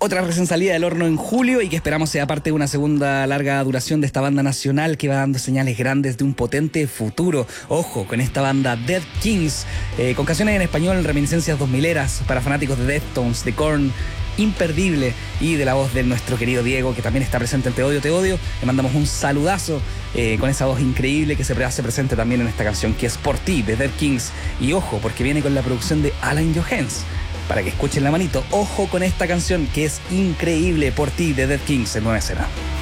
Otra recién salida del horno en julio y que esperamos sea parte de una segunda larga duración de esta banda nacional que va dando señales grandes de un potente futuro. Ojo, con esta banda Dead Kings, con canciones en español, reminiscencias 2000eras para fanáticos de Deftones, de Korn, imperdible, y de la voz de nuestro querido Diego, que también está presente en Te Odio, Te Odio. Le mandamos un saludazo con esa voz increíble que se hace presente también en esta canción que es Por Ti, de Dead Kings. Y ojo, porque viene con la producción de Alan Johans, para que escuchen la manito. Ojo con esta canción que es increíble, Por Ti, de Dead Kings en Nueva Escena.